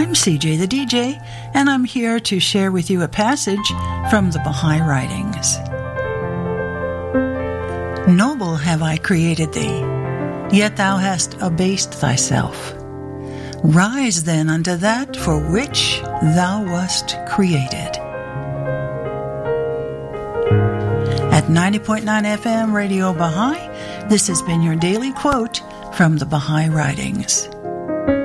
I'm CJ the DJ, and I'm here to share with you a passage from the Baha'i Writings. Noble have I created thee, yet thou hast abased thyself. Rise then unto that for which thou wast created. At 90.9 FM Radio Baha'i, this has been your daily quote from the Baha'i Writings.